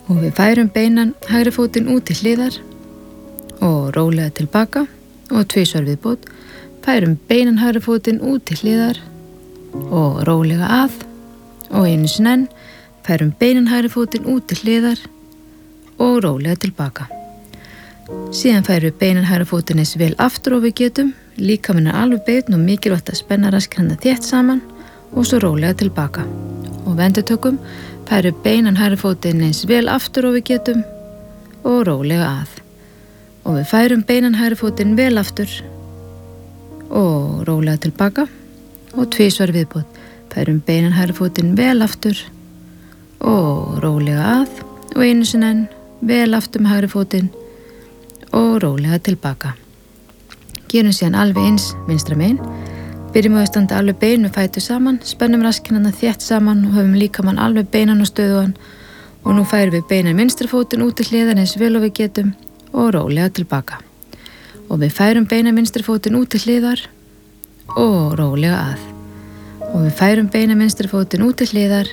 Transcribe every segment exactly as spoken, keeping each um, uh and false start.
og við færum beinan hægri fótinn út til hliðar og rólega tilbaka og tvisvar viðbót. Færum beinan hægri fótinn út til hliðar og rólega að og einu sinni enn. Færum beinan hægri fótinn út til hliðar og rólega tilbaka. Síðan færum við beinan hægri fótinn eins vel aftur og við getum. Líkaminn er alveg beinn og mikilvægt að spenna raskirnar þétt saman og svo rólega tilbaka. Og við endurtökum. Færum beinan hægri fótinn eins vel aftur og við getum og rólega að. Og við færum beinan hægri fótinn vel aftur og rólega tilbaka og tvisvar viðbót. Færum beinan hægri fótinn vel aftur og rólega að og einu sinni enn vel aftur með hægri fótinn og rólega tilbaka. Gerum síðan alveg eins vinstra megin. Byrjum á að standa alveg bein við fætur saman, spennum raskinnarna þétt saman og höfum líkamann alveg beinan og stöðugan. Og nú færum við beinan vinstri fótinn út til hliðar eins vel og við getum og rólega tilbaka. Og við færum beinan vinstri fótinn út til hliðar og rólega að. Og við færum beinan vinstri fótinn út til hliðar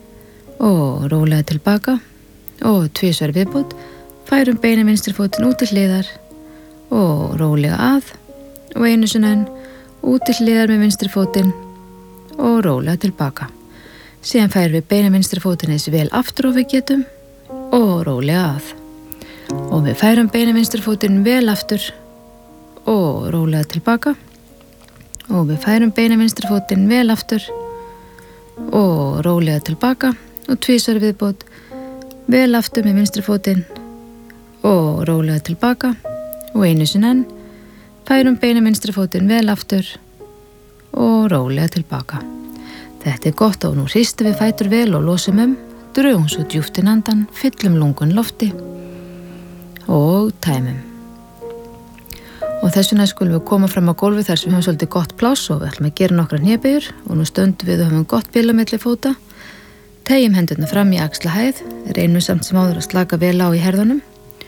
og rólega tilbaka og tvisvar viðbót. Færum beinan vinstri fótinn út til hliðar og rólega að og einu sinni enn út til hliðar með vinstri fótinn og rólega tilbaka. Síðan færum við beinan vinstri fótinn eins vel aftur og við getum og rólega að. Og við færum beinan vinstri fótinn vel aftur og rólega tilbaka. Og við færum beinan vinstri fótinn vel aftur og rólega tilbaka og tvisvar viðbót. Vel aftur með vinstri fótinn og rólega tilbaka og einu sinni enn. Færum beinan vinstri fótinn vel aftur og rólega tilbaka. Þetta er gott og nú hristum við fætur vel og losum um. Drögum svo djúpt inn andan, fyllum lungun lofti og tæmum. Og þess vegna skulum við koma fram á gólfi þar sem við höfum svolítið gott pláss og við ætlum að gera nokkra hnébeygjur og nú stöndum við og höfum gott bil á milli fóta. Teygjum hendurna fram í axlahæð, reynum samt sem áður að slaka vel á í herðunum.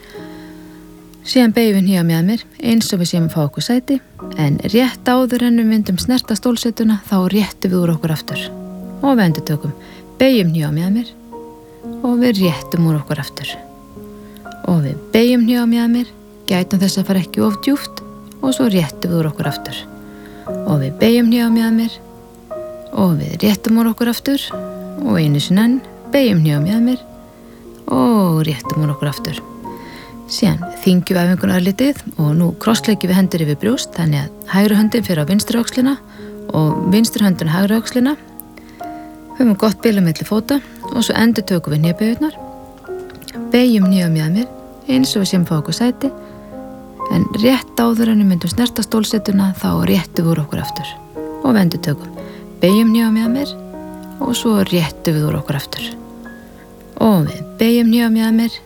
Síðan beygjum við hné á með mér eins og við séum að fá okkur sæti, en rétt áður en við myndum snerta stólsetuna þá réttum við úr okkur aftur. Og við endurtökum, beygjum hné á með mér og við réttum úr okkur aftur. Og við beygjum hné á með mér, gætum þess að fara ekki of djúpt og svo réttum við úr okkur aftur. Og við beygjum hné á með mér og við réttum úr okkur aftur og einu sinni enn beygjum hné á með mér og réttum úr okkur aftur. Síðan þyngjum við æfinguna örlítið og nú krossleggjum við hendur yfir brjóst þannig að hægri höndin fer á vinstri öxlina og vinstri höndin hægri öxlina. Höfum gott bil á milli fóta og svo endurtökum við hnébeygurnar. Beygjum hné á með mér eins og við séum að fá okkur sæti, en rétt áður en við myndum snerta stólsetuna þá réttum við úr okkur aftur. Og við endurtökum, beygjum hné á með mér og svo réttum við úr okkur aftur. Og við beygjum hné á með mér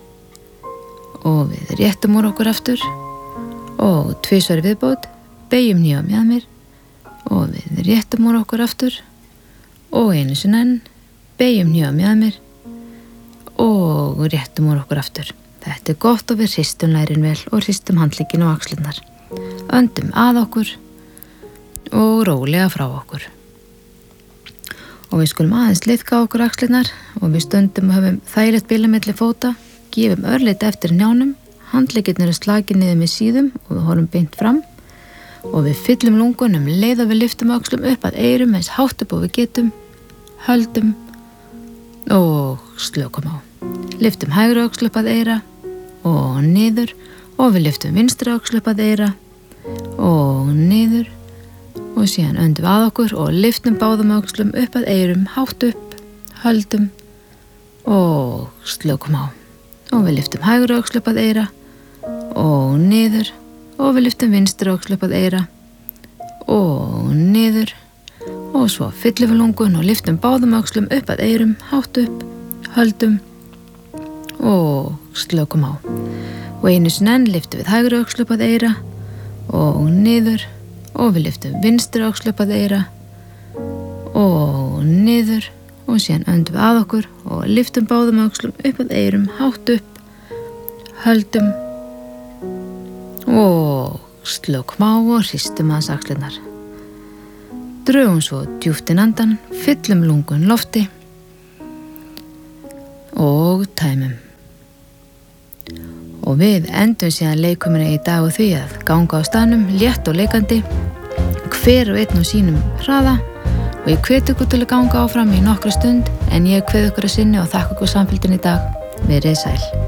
og við réttum úr okkur aftur og tvisvar viðbót, beygjum hné á með mér og við réttum úr okkur aftur og einu sinni enn, beygjum hné á með mér og réttum úr okkur aftur. Þetta er gott og við hristum lærin vel og hristum handlegginn og axlirnar. Öndum að okkur og rólega frá okkur. Og við skulum aðeins liðka okkur axlirnar og við stöndum og höfum þægilegt bil á milli fóta. Gefum örlítið eftir njánum, handleggirnir er slakið niður með síðum og við horfum beint fram og við fyllum lungunum leið og við lyftum öxlum upp að eyrum eins hátt upp og við getum, höldum og slökum á. Lyftum hægri öxl upp að eyra og niður og við lyftum vinstri öxl upp að eyra og niður og síðan öndum að okkur og lyftum báðum öxlum upp að eyrum, hátt upp, höldum og slökum á. Og við lyftum hægri öxl upp að eyra og niður og við lyftum vinstri öxl upp að eyra og niður og svo fyllum við lungun og lyftum báðum öxlum upp að eyrum, hátt upp, höldum og slökum á. Og einu sinni enn lyftum við hægri öxl upp að eyra og niður og við lyftum vinstri öxl upp að eyra og niður og síðan öndum við að okkur og lyftum báðum öxlum upp að eyrum, hátt upp, höldum og slökum á og hristum aðeins axlirnar. Drögum svo djúpt inn andan, fyllum lungun lofti og tæmum. Og við endum síðan leikumina í dag og því að ganga á staðnum, létt og leikandi, hver og einn á sínum hraða og ég hvet ykkur til að ganga áfram í nokkra stund en ég kveð ykkur að sinni og þakka ykkur samfylgdina í dag. Verið sæl.